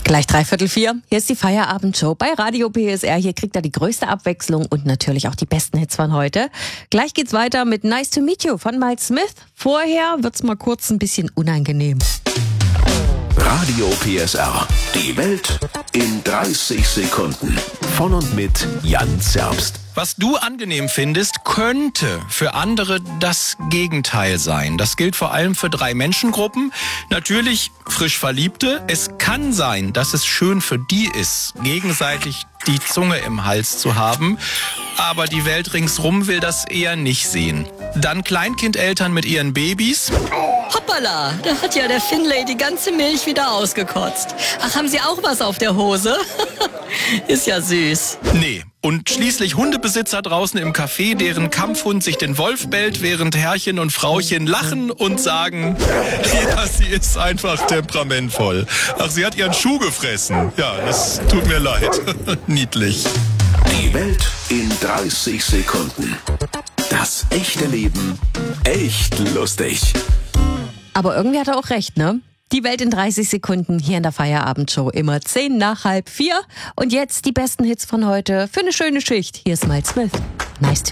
Gleich 3:45. Hier ist die Feierabendshow bei Radio PSR. Hier kriegt er die größte Abwechslung und natürlich auch die besten Hits von heute. Gleich geht's weiter mit Nice to Meet You von Miles Smith. Vorher wird's mal kurz ein bisschen unangenehm. Radio PSR. Die Welt in 30 Sekunden. Von und mit Jan Zerbst. Was du angenehm findest, könnte für andere das Gegenteil sein. Das gilt vor allem für 3 Menschengruppen. Natürlich frisch Verliebte. Es kann sein, dass es schön für die ist, gegenseitig die Zunge im Hals zu haben. Aber die Welt ringsrum will das eher nicht sehen. Dann Kleinkindeltern mit ihren Babys. Hoppala, da hat ja der Finlay die ganze Milch wieder ausgekotzt. Ach, haben Sie auch was auf der Hose? Ist ja süß. Nee. Und schließlich Hundebesitzer draußen im Café, deren Kampfhund sich den Wolf bellt, während Herrchen und Frauchen lachen und sagen, ja, sie ist einfach temperamentvoll. Ach, sie hat ihren Schuh gefressen. Ja, das tut mir leid. Niedlich. Die Welt in 30 Sekunden. Das echte Leben echt lustig. Aber irgendwie hat er auch recht, ne? Die Welt in 30 Sekunden hier in der Feierabendshow. Immer 10 nach halb 4. Und jetzt die besten Hits von heute für eine schöne Schicht. Hier ist Miles Smith. Nice to